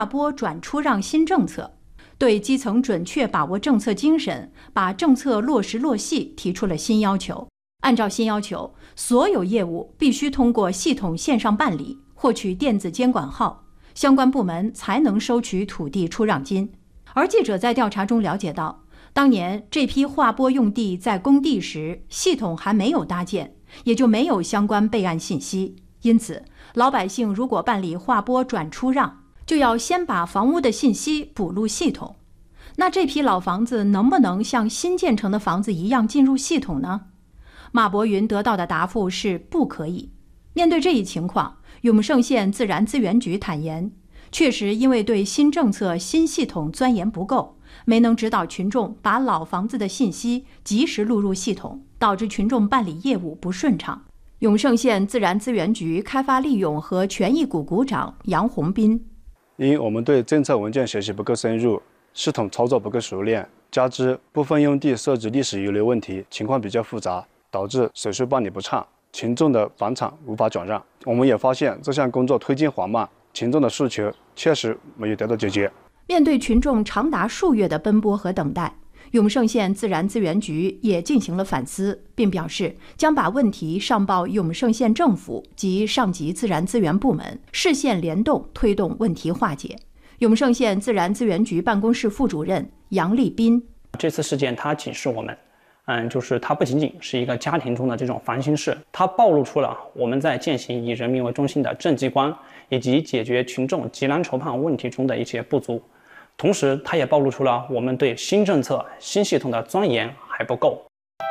划拨转出让新政策，对基层准确把握政策精神，把政策落实落细提出了新要求。按照新要求，所有业务必须通过系统线上办理，获取电子监管号，相关部门才能收取土地出让金。而记者在调查中了解到，当年这批划拨用地在工地时，系统还没有搭建，也就没有相关备案信息。因此，老百姓如果办理划拨转出让，就要先把房屋的信息补入系统。那这批老房子能不能像新建成的房子一样进入系统呢？马伯云得到的答复是不可以。面对这一情况，永胜县自然资源局坦言，确实因为对新政策新系统钻研不够，没能指导群众把老房子的信息及时录入系统，导致群众办理业务不顺畅。永胜县自然资源局开发利用和权益股股长杨红斌： 因我们对政策文件学习不够深入，系统操作不够熟练，加之部分用地设置历史遗留问题，情况比较复杂，导致手续办理不畅，群众的房产无法转让。我们也发现这项工作推进缓慢，群众的诉求确实没有得到解决。 面对群众长达数月的奔波和等待，永胜县自然资源局也进行了反思，并表示将把问题上报永胜县政府及上级自然资源部门，市县联动推动问题化解。永胜县自然资源局办公室副主任杨立斌： 这次事件它警示我们，就是它不仅仅是一个家庭中的这种烦心事，它暴露出了我们在践行以人民为中心的政绩观，以及解决群众急难愁盼问题中的一些不足。同时，它也暴露出了我们对新政策、新系统的钻研还不够。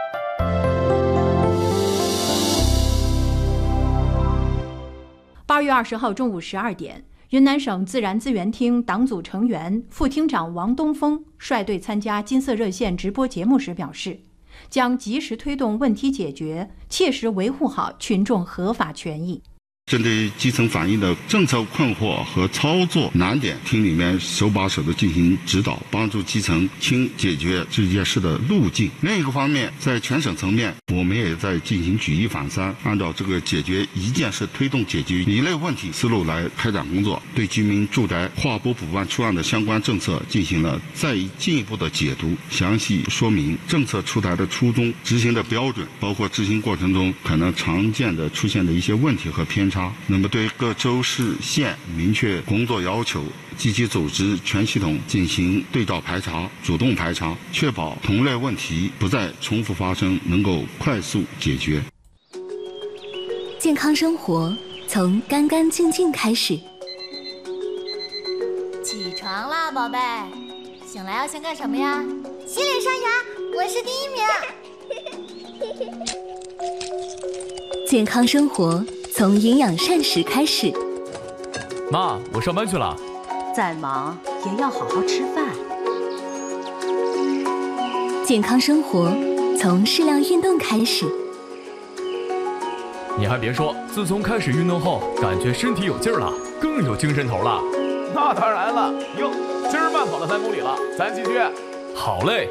8月20号中午12点，云南省自然资源厅党组成员、副厅长王东峰率队参加金色热线直播节目时表示，将及时推动问题解决，切实维护好群众合法权益。 针对基层反映的政策困惑和操作难点，厅里面手把手的进行指导，帮助基层清解决这件事的路径。另一个方面，在全省层面，我们也在进行举一反三，按照这个解决一件事推动解决一类问题思路来开展工作，对居民住宅划拨补办出让的相关政策进行了再进一步的解读，详细说明政策出台的初衷、执行的标准，包括执行过程中可能常见的出现的一些问题和偏差。那么对各州市县明确工作要求，积极组织全系统进行对照排查、主动排查，确保同类问题不再重复发生，能够快速解决。 健康生活从干干净净开始。 起床啦，宝贝！醒来要先干什么呀？洗脸刷牙，我是第1名。 健康生活从营养膳食开始。 妈，我上班去了。 再忙也要好好吃饭。 健康生活从适量运动开始。 你还别说，自从开始运动后，感觉身体有劲儿了，更有精神头了。 那当然了，哟，今儿慢跑了3公里了，咱继续。 好嘞。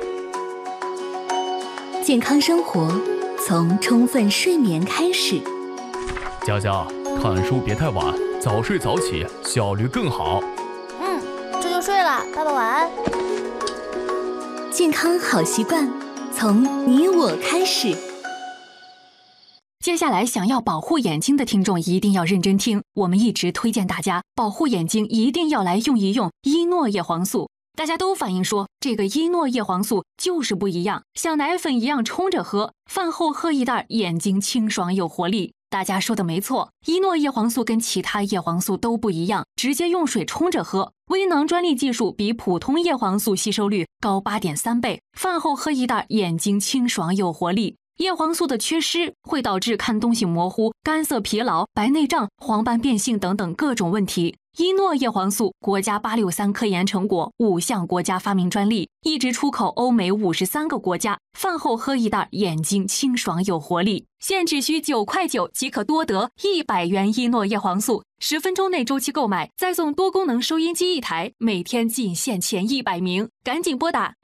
健康生活从充分睡眠开始。 佳佳，看书别太晚，早睡早起，效率更好。 这就睡了，爸爸晚安。 健康好习惯从你我开始。 接下来想要保护眼睛的听众一定要认真听，我们一直推荐大家保护眼睛一定要来用一用伊诺叶黄素。大家都反映说这个伊诺叶黄素就是不一样，像奶粉一样冲着喝，饭后喝一袋，眼睛清爽有活力。大家说的没错，伊诺叶黄素跟其他叶黄素都不一样，直接用水冲着喝，微囊专利技术比普通叶黄素吸收率高8.3倍，饭后喝一袋，眼睛清爽有活力。叶黄素的缺失会导致看东西模糊、干涩疲劳、白内障、黄斑变性等等各种问题。伊诺叶黄素国家863科研成果，5项国家发明专利，一直出口欧美53个国家。饭后喝一袋，眼睛清爽有活力。现只需9.9块即可多得100元伊诺叶黄素，10分钟内周期购买，再送多功能收音机1台，每天仅限前100名，赶紧拨打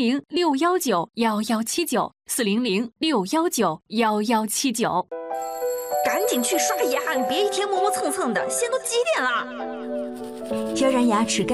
400-619-1179，400-619-1179。 赶紧去刷牙，你别一天磨磨蹭蹭的，现在都几点了？ 要让牙齿